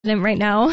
right now.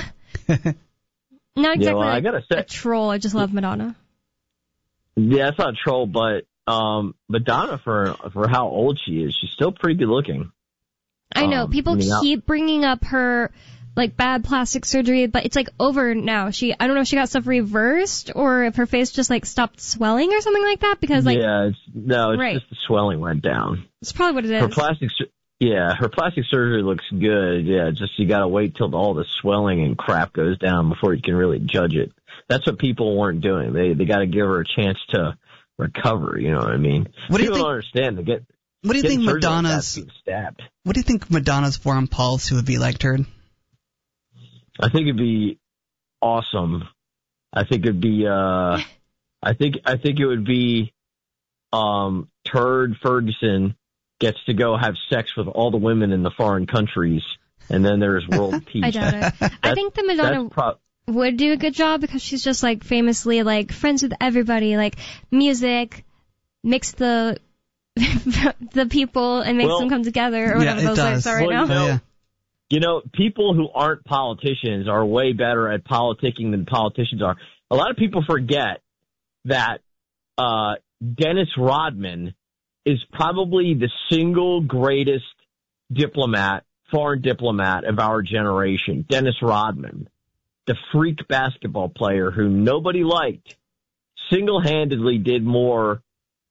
Not exactly I gotta say, a troll. I just love Madonna. Yeah, it's not a troll, but Madonna, for how old she is, she's still pretty good looking. I know. People keep bringing up her bad plastic surgery, but it's over now. I don't know if she got stuff reversed or if her face just stopped swelling or something like that, because it's right. just the swelling went down. It's probably what it is. Her plastic surgery looks good. Yeah, just you gotta wait till all the swelling and crap goes down before you can really judge it. That's what people weren't doing. They gotta give her a chance to recover, you know what I mean? People don't understand. What do you think Madonna's foreign policy would be like, Turd? I think it'd be awesome. I think it'd be I think it would be Turd Ferguson gets to go have sex with all the women in the foreign countries, and then there's world peace. I doubt it. I think that Madonna would do a good job because she's just famously friends with everybody, music, mix the people and makes them come together or whatever those lyrics are right now. You know, people who aren't politicians are way better at politicking than politicians are. A lot of people forget that Dennis Rodman is probably the single greatest foreign diplomat of our generation. Dennis Rodman, the freak basketball player who nobody liked, single-handedly did more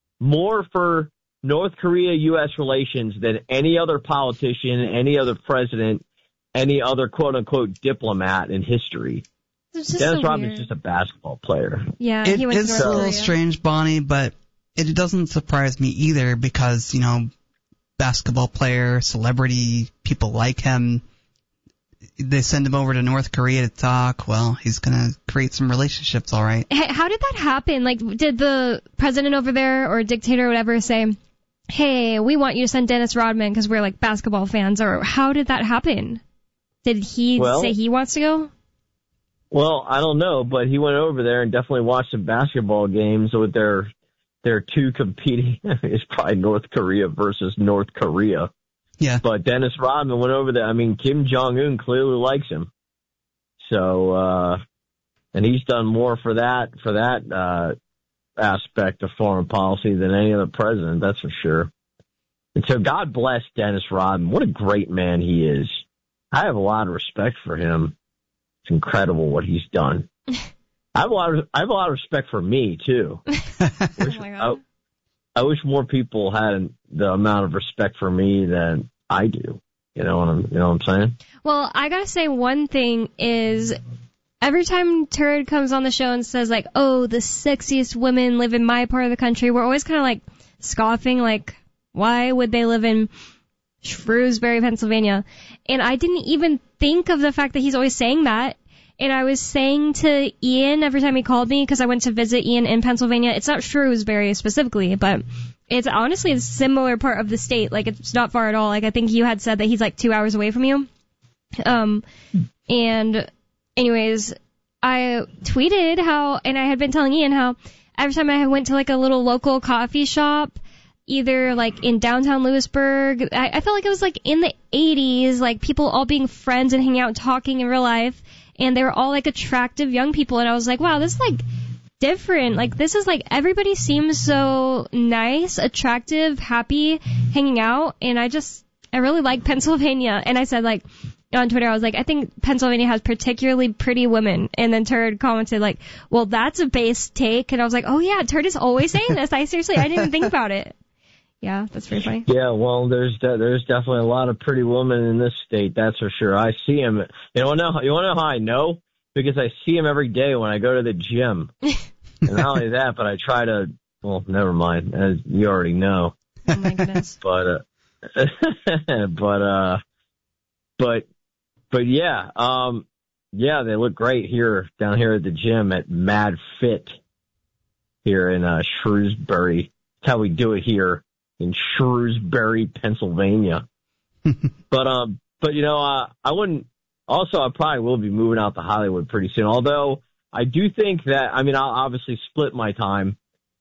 for North Korea-U.S. relations than any other politician, any other president, any other quote-unquote diplomat in history. Dennis Rodman's just a basketball player. Yeah, he went to North Korea. A little strange, Bonnie, but it doesn't surprise me either because, basketball player, celebrity, people like him. They send him over to North Korea to talk. Well, he's going to create some relationships, all right. Hey, how did that happen? Did the president over there or dictator or whatever say, hey, we want you to send Dennis Rodman because we're basketball fans? Or how did that happen? Did he say he wants to go? Well, I don't know, but he went over there and definitely watched some basketball games with their two competing. It's probably North Korea versus North Korea. Yeah. But Dennis Rodman went over there. I mean, Kim Jong-un clearly likes him. So, and he's done more for that aspect of foreign policy than any other president, that's for sure. And so God bless Dennis Rodman. What a great man he is. I have a lot of respect for him. It's incredible what he's done. I have a lot of respect for me too. I wish more people had the amount of respect for me than I do. You know what I'm saying? Well, I gotta say one thing is every time Turd comes on the show and says oh, the sexiest women live in my part of the country, we're always kind of scoffing, why would they live in Shrewsbury, Pennsylvania? And I didn't even think of the fact that he's always saying that. And I was saying to Ian every time he called me, because I went to visit Ian in Pennsylvania, it's not Shrewsbury specifically, but it's honestly a similar part of the state. It's not far at all. I think you had said that he's 2 hours away from you. And anyways, I tweeted and I had been telling Ian how every time I went to a little local coffee shop, either in downtown Lewisburg, I felt it was in the 80s, people all being friends and hanging out and talking in real life. And they were all attractive young people. And I was wow, this is different. This is everybody seems so nice, attractive, happy, hanging out. And I really like Pennsylvania. And I said on Twitter, I was I think Pennsylvania has particularly pretty women. And then Turd commented well, that's a base take. And I was oh yeah, Turd is always saying this. I didn't even think about it. Yeah, that's pretty funny. Yeah, well, there's definitely a lot of pretty women in this state, that's for sure. I see them. You want to know how I know? Because I see them every day when I go to the gym. And not only that, but I try to. Well, never mind. As you already know. Oh my goodness. But yeah, yeah, they look great down here at the gym at Mad Fit here in Shrewsbury. That's how we do it here in Shrewsbury, Pennsylvania. But I wouldn't. Also, I probably will be moving out to Hollywood pretty soon. Although I do think that I'll obviously split my time.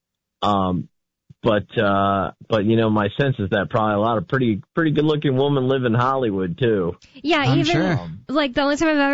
But my sense is that probably a lot of pretty good looking women live in Hollywood too. Yeah, I'm even sure. the only time I've ever